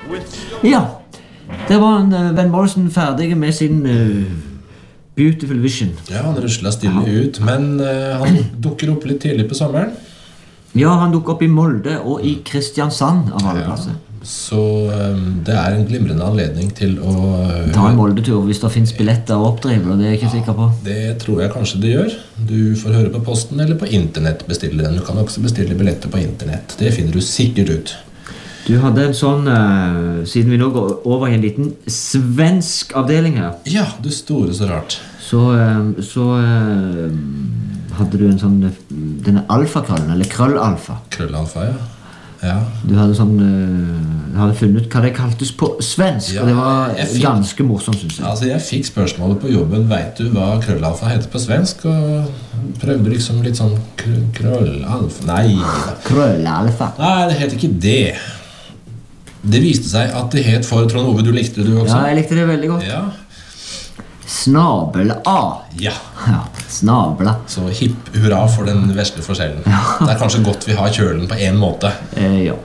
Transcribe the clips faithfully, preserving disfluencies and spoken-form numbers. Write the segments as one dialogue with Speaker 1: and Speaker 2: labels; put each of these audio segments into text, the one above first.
Speaker 1: Ja, det var en uh, Van Morrison ferdig med sin uh, Beautiful Vision.
Speaker 2: Ja, han ruslet stille ut, men uh, han dukker opp litt tidlig på sommeren.
Speaker 1: Ja, han dukker opp i Molde og i Kristiansand av alle plasser.
Speaker 2: Ja, så um, det er en glimrende anledning til å uh,
Speaker 1: ta en Molde-tur hvis det finnes billetter og oppdriv, og det er jeg ikke sikker på.
Speaker 2: Det tror jeg kanskje det gjør. Du får høre på posten eller på internett bestille den. Du kan også bestille billetter på internett. Det finner du sikkert ut.
Speaker 1: Du hadde en sånn, uh, siden vi nå går over i en liten svensk avdeling her.
Speaker 2: Ja, du store så rart.
Speaker 1: Så, uh, så uh, hadde du en sånn, denne alfakrøllen, eller krøllalfa.
Speaker 2: Krøllalfa, ja. Ja.
Speaker 1: Du hadde sånn, uh, hadde funnet ut hva det kaltes på svensk, ja, og det var fikk, ganske morsomt, synes jeg.
Speaker 2: Altså, jeg fikk spørsmålet på jobben, vet du hva krøllalfa heter på svensk? Og prøvde liksom litt sånn krøllalfa. Nei.
Speaker 1: Krøllalfa.
Speaker 2: Nei, det heter ikke det. Det viste seg at det het for Trond Ove, du likte det du også?
Speaker 1: Ja, jeg likte det veldig godt.
Speaker 2: Ja.
Speaker 1: Snabel-A.
Speaker 2: Ja.
Speaker 1: Ja, snabla.
Speaker 2: Så hipp hurra for den vesle forskjellen. Ja. Det er kanskje godt vi har kjølen på en måte.
Speaker 1: Eh, ja.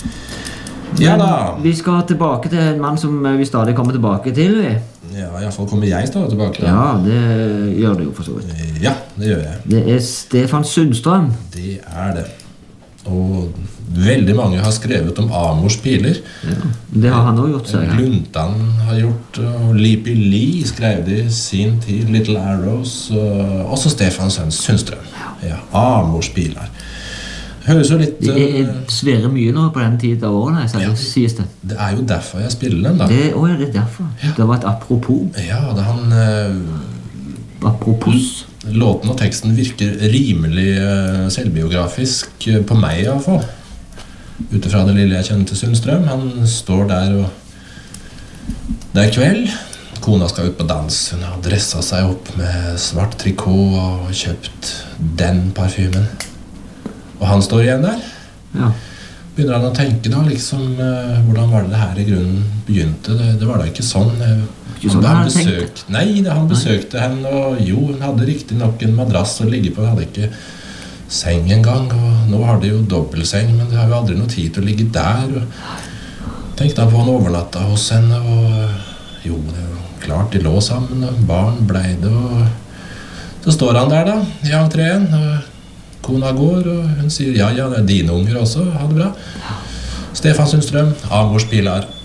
Speaker 2: Ja da.
Speaker 1: Vi skal tilbake til en mann som vi stadig kommer tilbake til.
Speaker 2: Ja, i hvert fall kommer jeg stadig tilbake. Da.
Speaker 1: Ja, det gjør det jo for så vidt.
Speaker 2: Ja, det gjør jeg.
Speaker 1: Det er Stefan Sundstrøm.
Speaker 2: Det er det. Og veldig mange har skrevet om Amors piler.
Speaker 1: Ja, det har han også gjort seg.
Speaker 2: Luntan har gjort, og Lipi Lee skrev det i sin tid, Little Arrows, og også Stefan Sundstrøm. Ja, Amors piler. Høres jo litt...
Speaker 1: Det er svære mye nå på den tiden av årene, så ja, sies det.
Speaker 2: Det er jo derfor jeg spiller den da.
Speaker 1: Det, å ja, det er derfor. Ja. Det var et apropos.
Speaker 2: Ja, det han... Uh,
Speaker 1: apropos.
Speaker 2: Låten og teksten virker rimelig uh, selvbiografisk uh, på meg i hvert fall. Utifra det lille jeg kjenner til Sundstrøm. Han står der og... Det er kveld. Kona skal ut på dans. Hun har dresset seg opp med svart trikot og kjøpt den parfymen. Og han står igjen der.
Speaker 1: Ja.
Speaker 2: Begynner han å tenke da, liksom, uh, hvordan var det her i grunnen begynte? Det, det var da ikke sånn.
Speaker 1: Ikke sånn
Speaker 2: han, han besøkt, nei, han besøkte henne, og jo, hun hadde riktig nok en madrass å ligge på. Hun hadde ikke seng en gang, og nå har de jo dobbeltseng, men det har jo aldri noe tid til å ligge der. Og tenkte han på han overnatta hos henne, og jo, det er jo klart, de lå sammen, og barn ble det, og så står han der da, i entreen, og kona går, og hun sier, ja, ja, det er dine unger også, ha det bra. Stefan Sundstrøm, Amors piler.